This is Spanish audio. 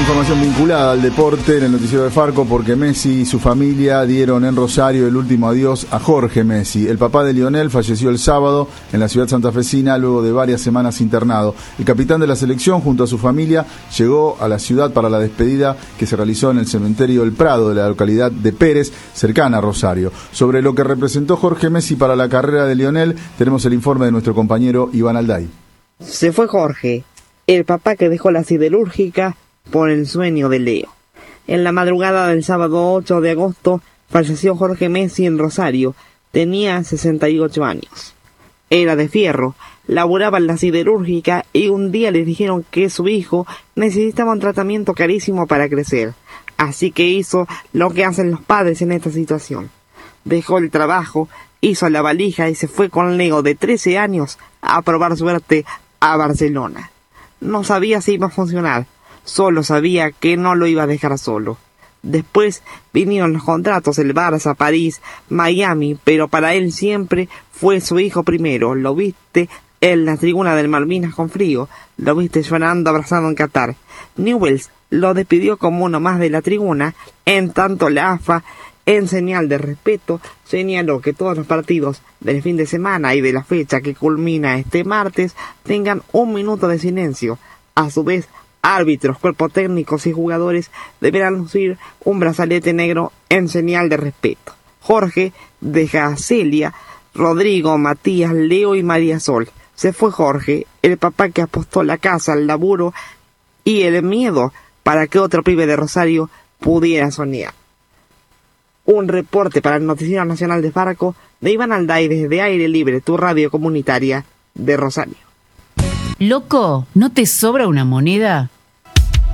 información vinculada al deporte en el noticiero de Farco, porque Messi y su familia dieron en Rosario el último adiós a Jorge Messi. El papá de Lionel falleció el sábado en la ciudad santafesina luego de varias semanas internado. El capitán de la selección junto a su familia llegó a la ciudad para la despedida que se realizó en el cementerio El Prado de la localidad de Pérez, cercana a Rosario. Sobre lo que representó Jorge Messi para la carrera de Lionel, tenemos el informe de nuestro compañero Iván Alday. Se fue Jorge, el papá que dejó la siderúrgica por el sueño de Leo. En la madrugada del sábado 8 de agosto falleció Jorge Messi en Rosario. Tenía 68 años. Era de fierro, laboraba en la siderúrgica y un día le dijeron que su hijo necesitaba un tratamiento carísimo para crecer. Así que hizo lo que hacen los padres en esta situación. Dejó el trabajo, hizo la valija y se fue con Leo de 13 años a probar suerte a Barcelona. No sabía si iba a funcionar, solo sabía que no lo iba a dejar solo. Después vinieron los contratos, el Barça, París, Miami, pero para él siempre fue su hijo primero. Lo viste en la tribuna del Malvinas con frío, lo viste llorando abrazado en Qatar. Newell's lo despidió como uno más de la tribuna, en tanto la AFA, en señal de respeto, señaló que todos los partidos del fin de semana y de la fecha que culmina este martes tengan un minuto de silencio. A su vez, árbitros, cuerpos técnicos y jugadores deberán lucir un brazalete negro en señal de respeto. Jorge deja a Celia, Rodrigo, Matías, Leo y María Sol. Se fue Jorge, el papá que apostó la casa, el laburo y el miedo para que otro pibe de Rosario pudiera soñar. Un reporte para el Noticiero Nacional de Farco de Iván Alday desde Aire Libre, tu radio comunitaria de Rosario. Loco, ¿no te sobra una moneda?